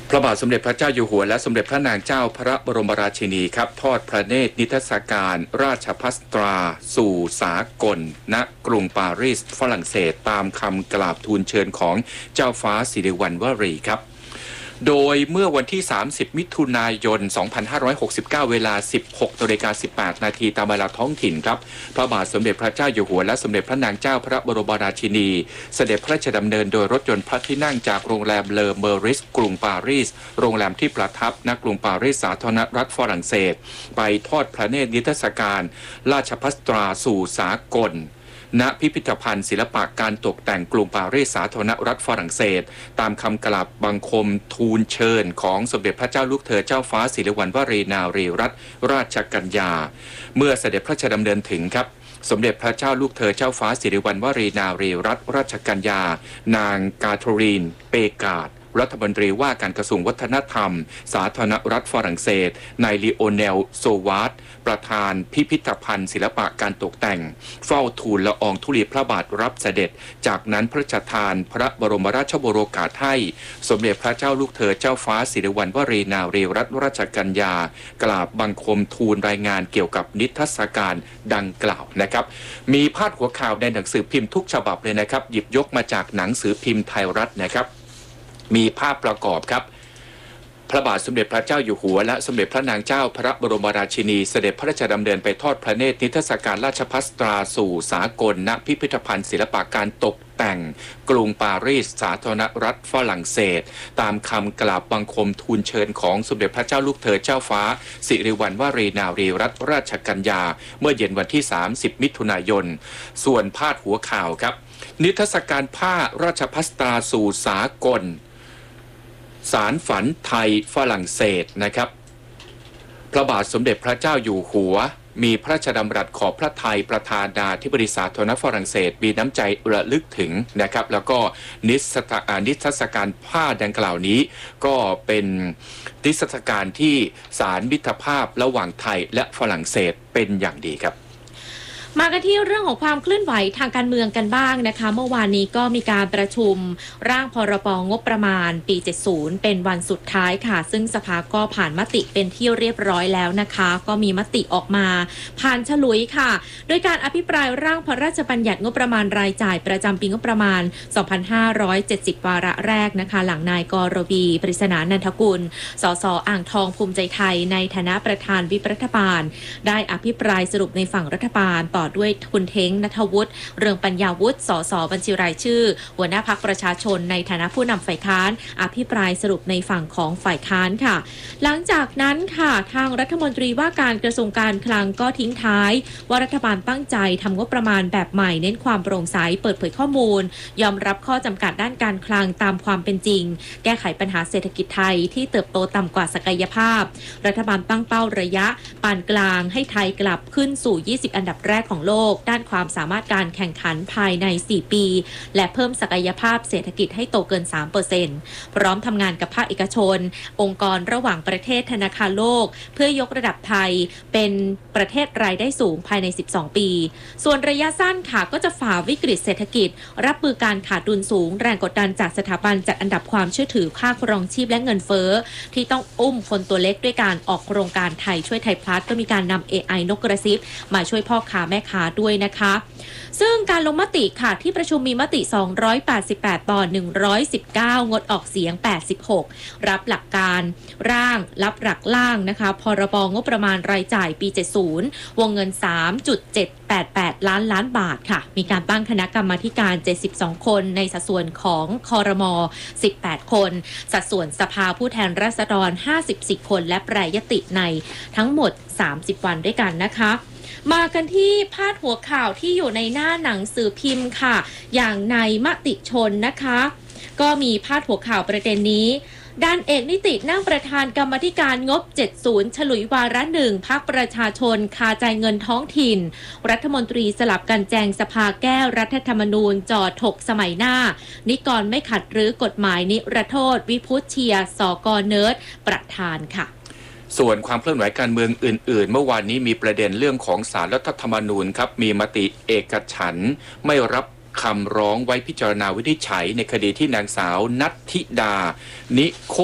พระบาทสมเด็จพระเจ้าอยู่หัวและสมเด็จพระนางเจ้าพระบรมราชินีครับทอดพระเนตรนิทรรศการราชภัสตราสู่สากลณกรุงปารีสฝรั่งเศสตามคำกราบทูลเชิญของเจ้าฟ้าสิริวัณวรีครับโดยเมื่อวันที่30มิถุนายน2569เวลา 16:18 นาทีตามเวลาท้องถิ่นครับพระบาทสมเด็จพระเจ้าอยู่หัวและสมเด็จพระนางเจ้าพระบรมราชินีเสด็จพระราชดำเนินโดยรถยนต์พระที่นั่งจากโรงแรมเลอเมอริสกรุงปารีสโรงแรมที่ประทับณกรุงปารีสสาธารณรัฐฝรั่งเศสไปทอดพระเนตรนิทรรศการราชภัสตราสู่สากลณพิพิธภัณฑ์ศิลปะการตกแต่งกรุงปารีสสาธารณรัฐฝรั่งเศสตามคำกราบบังคมทูลเชิญของสมเด็จพระเจ้าลูกเธอเจ้าฟ้าสิริวัณวรีนารีรัตนราชกัญญาเมื่อเสด็จพระราชดำเนินถึงครับสมเด็จพระเจ้าลูกเธอเจ้าฟ้าสิริวัณวรีนารีรัตนราชกัญญานางกาโทรีนเปกาดรัฐมนตรีว่าการกระทรวงวัฒนธรรมสาธารณรัฐฝรั่งเศสนายลีโอเนลโซวาร์ตประธานพิพิธภัณฑ์ศิลปะการตกแต่งเฝ้าทูลละอองธุลีพระบาทรับเสด็จจากนั้นพระราชทานพระบรมราชโองการให้สมเด็จพระเจ้าลูกเธอเจ้าฟ้าสิริวัณวรีนารีรัตนราชกัญญากราบบังคมทูลรายงานเกี่ยวกับนิทรรศการดังกล่าวนะครับมีพาดหัวข่าวในหนังสือพิมพ์ทุกฉบับเลยนะครับหยิบยกมาจากหนังสือพิมพ์ไทยรัฐนะครับมีภาพประกอบครับพระบาทสมเด็จพระเจ้าอยู่หัวและสมเด็จพระนางเจ้าพระบรมราชินีเสด็จพระราชดำเนินไปทอดพระเนตรนิทรรศการราชภัสตราสู่สากลณพิพิธภัณฑ์ศิลปะการตกแต่งกรุงปารีสสาธารณรัฐฝรั่งเศสตามคำกราบบังคมทูลเชิญของสมเด็จพระเจ้าลูกเธอเจ้าฟ้าสิริวัณวรีนารีรัตนราชกัญญาเมื่อเย็นวันที่30มิถุนายนส่วนพาดหัวข่าวครับนิทรรศการผ้าราชภัสตราสู่สากลสารฝันไทยฝรั่งเศสนะครับพระบาทสมเด็จพระเจ้าอยู่หัวมีพระราชดำรัสขอบพระทัยประธานาธิบดีสาธารณรัฐฝรั่งเศสมีน้ำใจระลึกถึงนะครับแล้วก็นิทรรศการผ้าดังกล่าวนี้ก็เป็นนิทรรศการที่สารมิตรภาพระหว่างไทยและฝรั่งเศสเป็นอย่างดีครับมากันที่เรื่องของความเคลื่อนไหวทางการเมืองกันบ้างนะคะเมื่อวานนี้ก็มีการประชุมร่างพรบงบประมาณปี70เป็นวันสุดท้ายค่ะซึ่งสภาก็ผ่านมติเป็นที่เรียบร้อยแล้วนะคะก็มีมติออกมาผ่านฉลุยค่ะโดยการอภิปรายร่างพระราชบัญญัติงบประมาณรายจ่ายประจำปีงบประมาณ2570วาระแรกนะคะหลังนายกรวีปริศนานันทกุลสสอ่างทองภูมิใจไทยในฐานะประธานวิปรัฐบาลได้อภิปรายสรุปในฝั่งรัฐบาลต่อด้วยคุณเท้งณัฐวุฒิเรืองปัญญาวุฒิสสบัญชีรายชื่อหัวหน้าพรรคประชาชนในฐานะผู้นำฝ่ายค้านอภิปรายสรุปในฝั่งของฝ่ายค้านค่ะหลังจากนั้นค่ะทางรัฐมนตรีว่าการกระทรวงการคลังก็ทิ้งท้ายว่ารัฐบาลตั้งใจทำงบประมาณแบบใหม่เน้นความโปร่งใสเปิดเผยข้อมูลยอมรับข้อจำกัดด้านการคลังตามความเป็นจริงแก้ไขปัญหาเศรษฐกิจไทยที่เติบโตต่ำกว่าศักยภาพรัฐบาลตั้งเป้าระยะปานกลางให้ไทยกลับขึ้นสู่20อันดับแรกของโลกด้านความสามารถการแข่งขันภายใน4ปีและเพิ่มศักยภาพเศรษฐกิจให้โตเกิน 3% พร้อมทำงานกับภาคเอกชนองค์กรระหว่างประเทศธนาคารโลกเพื่อยกระดับไทยเป็นประเทศรายได้สูงภายใน12ปีส่วนระยะสั้นค่ะก็จะฝ่าวิกฤตเศรษฐกิจรับมือการขาดดุลสูงแรงกดดันจากสถาบันจัดอันดับความเชื่อถือค่าครองชีพและเงินเฟ้อที่ต้องอุ้มคนตัวเล็กด้วยการออกโครงการไทยช่วยไทยพลัสก็มีการนำ AI นกกระซิบมาช่วยพ่อค้าแม่ค้าด้วยนะคะซึ่งการลงมติค่ะที่ประชุมมีมติ288ต่อ119งดออกเสียง86รับหลักการร่างรับหลักล่างนะคะพรบงบประมาณรายจ่ายปี70วงเงิน 3.788 ล้านบาทค่ะมีการตั้งคณะกรรมาธิการ72คนในสัดส่วนของครม18คนสัดส่วนสภาผู้แทนราษฎร54คนและแปรยติในทั้งหมด30วันด้วยกันนะคะมากันที่พาดหัวข่าวที่อยู่ในหน้าหนังสือพิมพ์ค่ะอย่างในมติชนนะคะก็มีพาดหัวข่าวประเด็นนี้ด้านเอกนิตินั่งประธานกรรมาธิการงบ70ฉลุยวาระหนึ่งพรรคประชาชนคาใจเงินท้องถิ่นรัฐมนตรีสลับกันแจงสภาแก้รัฐธรรมนูญจอถกสมัยหน้านิกรไม่ขัดหรือกฎหมายนิรโทษวิพุชเชียสกเนิร์ดประธานค่ะส่วนความเคลื่อนไหวการเมืองอื่นๆเมื่อวานนี้มีประเด็นเรื่องของศาลรัฐธรรมนูญครับมีมติเอกฉันท์ไม่รับคำร้องไว้พิจารณาวินิจฉัยในคดีที่นางสาวนัทธิดานิโค